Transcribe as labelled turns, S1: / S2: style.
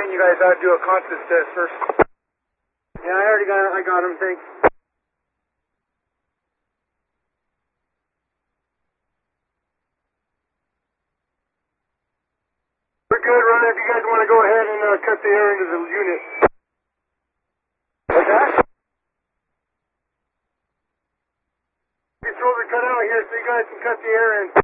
S1: train you guys out to do a confidence test first.
S2: Yeah, I got him, thanks.
S1: We're good, Ron, if you guys want to go ahead and cut the air into the unit.
S2: What's that?
S1: Controls are cut out here so you guys can cut the air in.